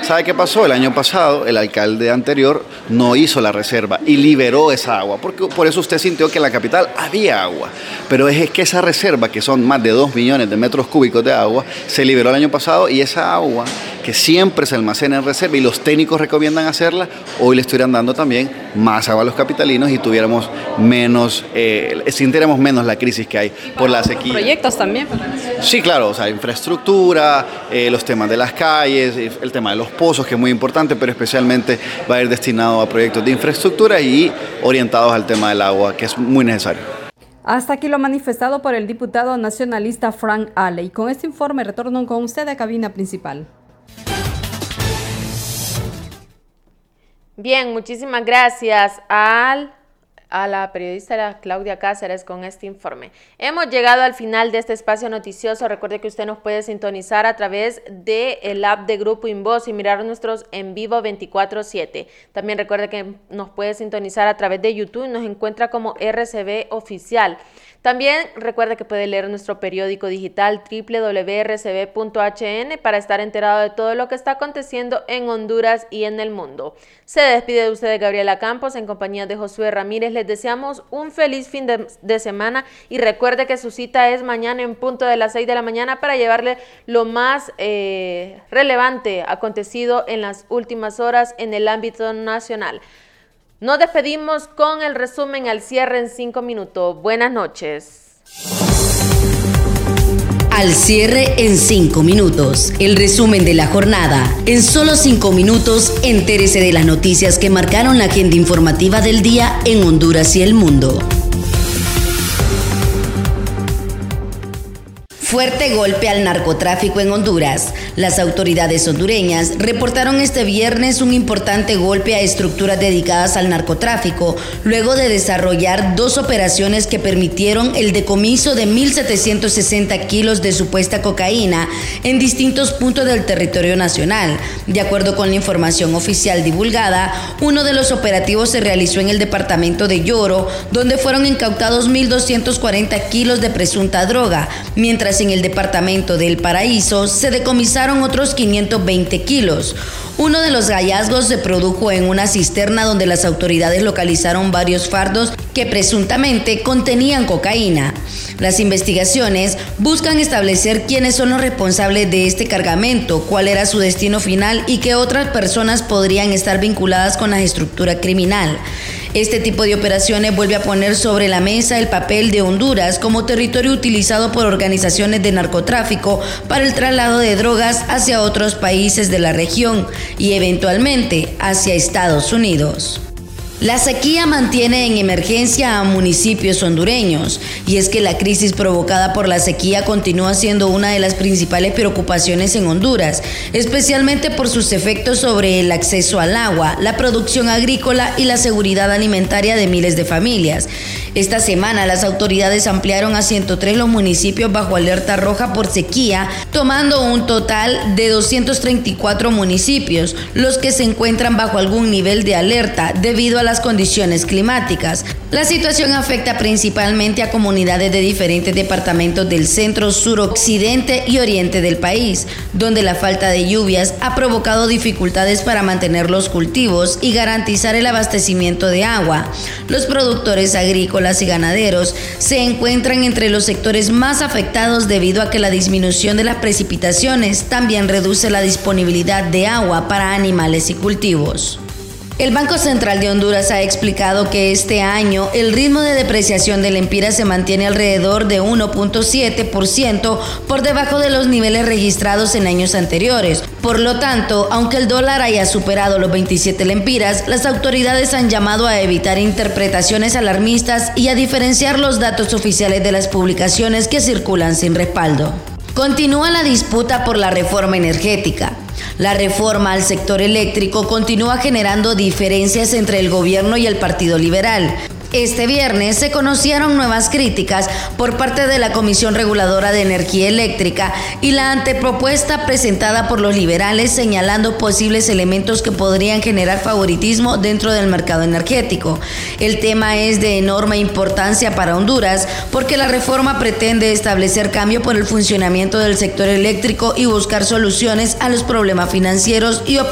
¿Sabe qué pasó? El año pasado el alcalde anterior no hizo la reserva y liberó esa agua, porque por eso usted sintió que en la capital había agua. Pero es que esa reserva, que son más de 2 millones de metros cúbicos de agua, se liberó el año pasado y esa agua que siempre se almacena en reserva y los técnicos recomiendan hacerla, hoy le estuvieran dando también más agua a los capitalinos y tuviéramos menos, sintiéramos menos la crisis que hay por la sequía. ¿Proyectos también? Sí, claro, o sea, infraestructura, los temas de las calles, el tema de los pozos, que es muy importante, pero especialmente va a ir destinado a proyectos de infraestructura y orientados al tema del agua, que es muy necesario. Hasta aquí lo manifestado por el diputado nacionalista Frank Alley. Con este informe retorno con usted a cabina principal. Bien, muchísimas gracias a la periodista Claudia Cáceres con este informe. Hemos llegado al final de este espacio noticioso. Recuerde que usted nos puede sintonizar a través del app de Grupo Invoz y mirar nuestros en vivo 24/7. También recuerde que nos puede sintonizar a través de YouTube, nos encuentra como RCB Oficial. También recuerde que puede leer nuestro periódico digital www.rcb.hn para estar enterado de todo lo que está aconteciendo en Honduras y en el mundo. Se despide de ustedes Gabriela Campos en compañía de Josué Ramírez. Les deseamos un feliz fin de semana y recuerde que su cita es mañana en punto de las 6 de la mañana para llevarle lo más relevante acontecido en las últimas horas en el ámbito nacional. Nos despedimos con el resumen al cierre en 5 minutos. Buenas noches. Al cierre en 5 minutos. El resumen de la jornada. En solo 5 minutos, entérese de las noticias que marcaron la agenda informativa del día en Honduras y el mundo. Fuerte golpe al narcotráfico en Honduras. Las autoridades hondureñas reportaron este viernes un importante golpe a estructuras dedicadas al narcotráfico, luego de desarrollar 2 operaciones que permitieron el decomiso de 1.760 kilos de supuesta cocaína en distintos puntos del territorio nacional. De acuerdo con la información oficial divulgada, uno de los operativos se realizó en el departamento de Yoro, donde fueron incautados 1.240 kilos de presunta droga, mientras en el departamento del Paraíso se decomisaron otros 520 kilos. Uno de los hallazgos se produjo en una cisterna donde las autoridades localizaron varios fardos que presuntamente contenían cocaína. Las investigaciones buscan establecer quiénes son los responsables de este cargamento, cuál era su destino final y qué otras personas podrían estar vinculadas con la estructura criminal. Este tipo de operaciones vuelve a poner sobre la mesa el papel de Honduras como territorio utilizado por organizaciones de narcotráfico para el traslado de drogas hacia otros países de la región y eventualmente hacia Estados Unidos. La sequía mantiene en emergencia a municipios hondureños, y es que la crisis provocada por la sequía continúa siendo una de las principales preocupaciones en Honduras, especialmente por sus efectos sobre el acceso al agua, la producción agrícola y la seguridad alimentaria de miles de familias. Esta semana las autoridades ampliaron a 103 los municipios bajo alerta roja por sequía, tomando un total de 234 municipios, los que se encuentran bajo algún nivel de alerta debido a las condiciones climáticas. La situación afecta principalmente a comunidades de diferentes departamentos del centro, sur, occidente y oriente del país, donde la falta de lluvias ha provocado dificultades para mantener los cultivos y garantizar el abastecimiento de agua. Los productores agrícolas y ganaderos se encuentran entre los sectores más afectados debido a que la disminución de las precipitaciones también reduce la disponibilidad de agua para animales y cultivos. El Banco Central de Honduras ha explicado que este año el ritmo de depreciación del empira se mantiene alrededor de 1.7% por debajo de los niveles registrados en años anteriores. Por lo tanto, aunque el dólar haya superado los 27 lempiras, las autoridades han llamado a evitar interpretaciones alarmistas y a diferenciar los datos oficiales de las publicaciones que circulan sin respaldo. Continúa la disputa por la reforma energética. La reforma al sector eléctrico continúa generando diferencias entre el gobierno y el Partido Liberal. Este viernes se conocieron nuevas críticas por parte de la Comisión Reguladora de Energía Eléctrica y la antepropuesta presentada por los liberales señalando posibles elementos que podrían generar favoritismo dentro del mercado energético. El tema es de enorme importancia para Honduras porque la reforma pretende establecer cambio por el funcionamiento del sector eléctrico y buscar soluciones a los problemas financieros y operativos